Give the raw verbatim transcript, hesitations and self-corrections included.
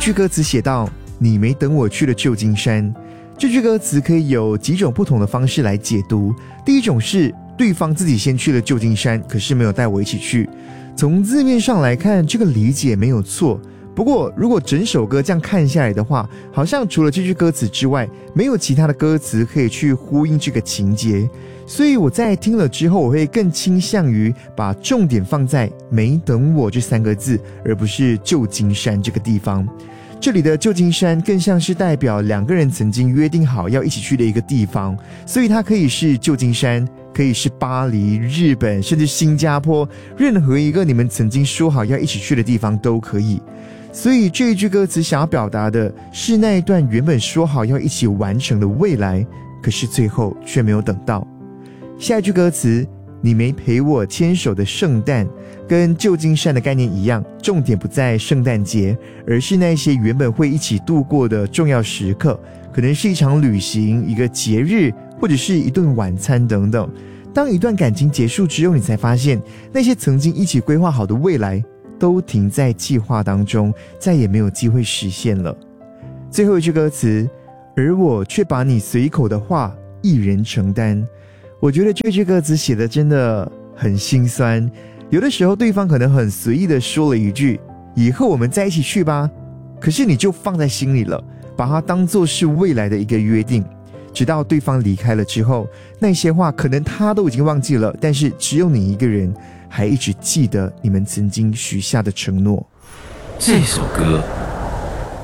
句歌词写道：你没等我去了旧金山。这句歌词可以有几种不同的方式来解读。第一种是对方自己先去了旧金山，可是没有带我一起去。从字面上来看，这个理解没有错。不过如果整首歌这样看下来的话，好像除了这句歌词之外，没有其他的歌词可以去呼应这个情节。所以我在听了之后，我会更倾向于把重点放在没等我这三个字，而不是旧金山这个地方。这里的旧金山更像是代表两个人曾经约定好要一起去的一个地方，所以它可以是旧金山，可以是巴黎、日本，甚至新加坡，任何一个你们曾经说好要一起去的地方都可以。所以这一句歌词想要表达的是那一段原本说好要一起完成的未来，可是最后却没有等到。下一句歌词，你没陪我牵手的圣诞，跟旧金山的概念一样，重点不在圣诞节，而是那些原本会一起度过的重要时刻，可能是一场旅行、一个节日，或者是一顿晚餐等等。当一段感情结束之后，你才发现那些曾经一起规划好的未来都停在计划当中，再也没有机会实现了。最后一句歌词，而我却把你随口的话一人承担。我觉得这句歌词写的真的很心酸。有的时候对方可能很随意的说了一句以后我们在一起去吧，可是你就放在心里了，把它当作是未来的一个约定。直到对方离开了之后，那些话可能他都已经忘记了，但是只有你一个人还一直记得你们曾经许下的承诺。 这首歌